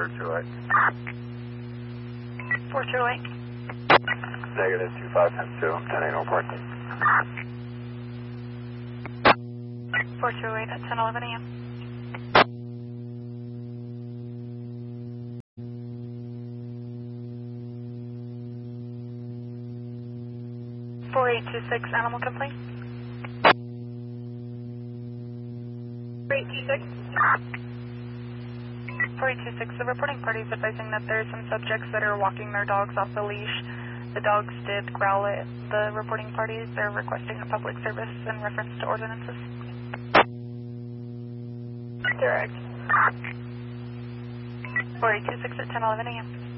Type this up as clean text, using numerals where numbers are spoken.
428. 428. Negative 2592, 10-8 report. 428 at 10:11 a.m. (4826) animal complaint. 4826. 4826. The reporting party is advising that there are some subjects that are walking their dogs off the leash. The dogs did growl at the reporting parties. They're requesting a public service in reference to ordinances. Direct. 4826 at 10:11 a.m.